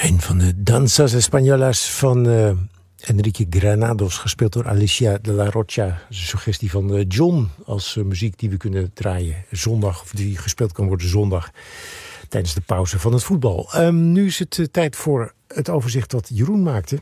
Een van de danzas españolas van Enrique Granados, gespeeld door Alicia de la Rocha. De suggestie van John als muziek die we kunnen draaien zondag, of die gespeeld kan worden zondag tijdens de pauze van het voetbal. Nu is het tijd voor het overzicht dat Jeroen maakte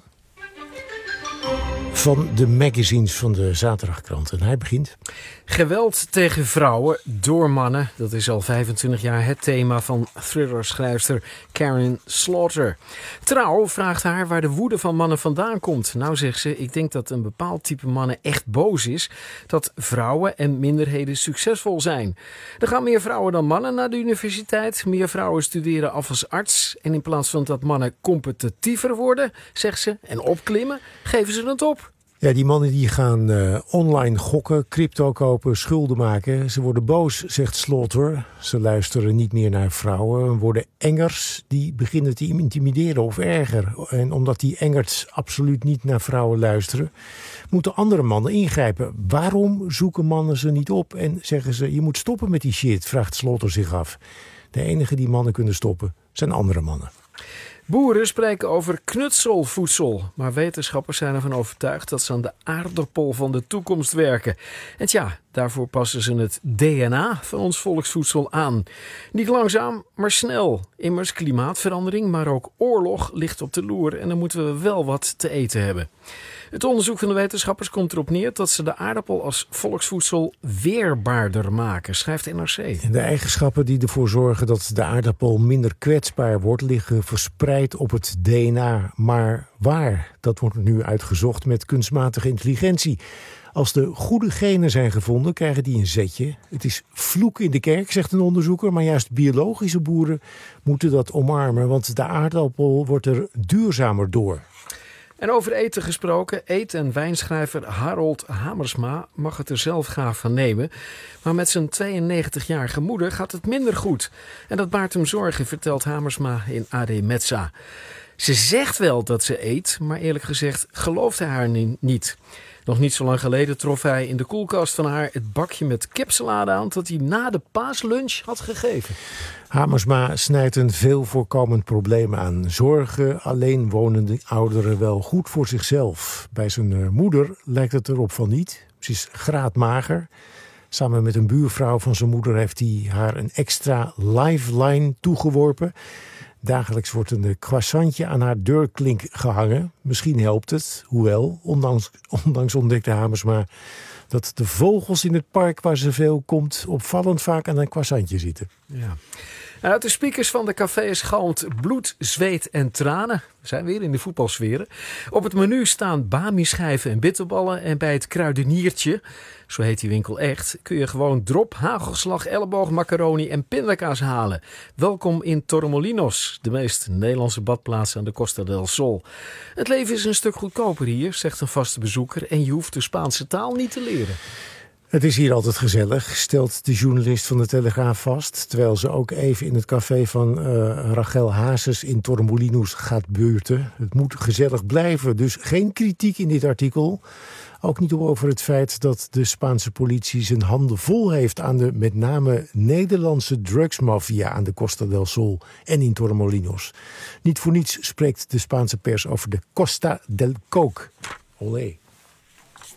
van de magazines van de zaterdagkrant. En hij begint. Geweld tegen vrouwen door mannen. Dat is al 25 jaar het thema van thrillerschrijfster Karin Slaughter. Trouw vraagt haar waar de woede van mannen vandaan komt. Nou, zegt ze, ik denk dat een bepaald type mannen echt boos is dat vrouwen en minderheden succesvol zijn. Er gaan meer vrouwen dan mannen naar de universiteit. Meer vrouwen studeren af als arts. En in plaats van dat mannen competitiever worden, zegt ze, en opklimmen, geven ze het op. Ja, die mannen die gaan online gokken, crypto kopen, schulden maken. Ze worden boos, zegt Slaughter. Ze luisteren niet meer naar vrouwen, worden engers. Die beginnen te intimideren of erger. En omdat die engers absoluut niet naar vrouwen luisteren, moeten andere mannen ingrijpen. Waarom zoeken mannen ze niet op? En zeggen ze, je moet stoppen met die shit, vraagt Slaughter zich af. De enige die mannen kunnen stoppen zijn andere mannen. Boeren spreken over knutselvoedsel, maar wetenschappers zijn ervan overtuigd dat ze aan de aardappel van de toekomst werken. En tja, daarvoor passen ze het DNA van ons volksvoedsel aan. Niet langzaam, maar snel. Immers klimaatverandering, maar ook oorlog ligt op de loer en dan moeten we wel wat te eten hebben. Het onderzoek van de wetenschappers komt erop neer dat ze de aardappel als volksvoedsel weerbaarder maken, schrijft NRC. De eigenschappen die ervoor zorgen dat de aardappel minder kwetsbaar wordt, liggen verspreid op het DNA. Maar waar? Dat wordt nu uitgezocht met kunstmatige intelligentie. Als de goede genen zijn gevonden, krijgen die een zetje. Het is vloek in de kerk, zegt een onderzoeker, maar juist biologische boeren moeten dat omarmen, want de aardappel wordt er duurzamer door. En over eten gesproken, eet- en wijnschrijver Harold Hamersma mag het er zelf graag van nemen. Maar met zijn 92-jarige moeder gaat het minder goed. En dat baart hem zorgen, vertelt Hamersma in AD Metza. Ze zegt wel dat ze eet, maar eerlijk gezegd gelooft hij haar niet. Nog niet zo lang geleden trof hij in de koelkast van haar het bakje met kipsalade aan dat hij na de paaslunch had gegeven. Hamersma snijdt een veel voorkomend probleem aan. Zorgen alleenwonende ouderen wel goed voor zichzelf? Bij zijn moeder lijkt het erop van niet. Ze is graadmager. Samen met een buurvrouw van zijn moeder heeft hij haar een extra lifeline toegeworpen. Dagelijks wordt een croissantje aan haar deurklink gehangen. Misschien helpt het, hoewel, ondanks ontdekte Hamersma dat de vogels in het park waar ze veel komt opvallend vaak aan een croissantje zitten. Ja. Uit de speakers van de cafés galmt bloed, zweet en tranen. We zijn weer in de voetbalsferen. Op het menu staan bami-schijven en bitterballen. En bij het kruideniertje, zo heet die winkel echt, kun je gewoon drop, hagelslag, elleboog, macaroni en pindakaas halen. Welkom in Torremolinos, de meest Nederlandse badplaats aan de Costa del Sol. Het leven is een stuk goedkoper hier, zegt een vaste bezoeker. En je hoeft de Spaanse taal niet te leren. Het is hier altijd gezellig, stelt de journalist van de Telegraaf vast, terwijl ze ook even in het café van Rachel Hazes in Torremolinos gaat beurten. Het moet gezellig blijven, dus geen kritiek in dit artikel. Ook niet over het feit dat de Spaanse politie zijn handen vol heeft aan de met name Nederlandse drugsmafia aan de Costa del Sol en in Torremolinos. Niet voor niets spreekt de Spaanse pers over de Costa del Coke. Olé.